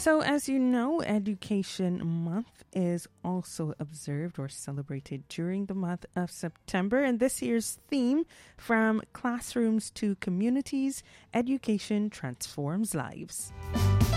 So, as you know, Education Month is also observed or celebrated during the month of September. And this year's theme, From Classrooms to Communities, Education Transforms Lives.